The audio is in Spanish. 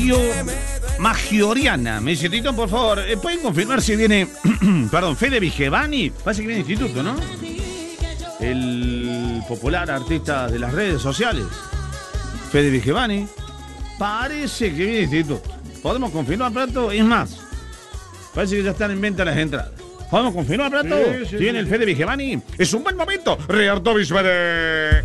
Magioriana. Me dice, Tito, por favor, ¿pueden confirmar si viene, perdón, Fede Vigevani? Parece que viene instituto, ¿no? El popular artista de las redes sociales. Fede Vigevani. Parece que viene instituto. ¿Podemos confirmar pronto? Es más, parece que ya están en venta las entradas. ¿Podemos confirmar pronto? Sí, ¿Viene el Fede Vigevani? Es un buen momento. Riardo Bisbere.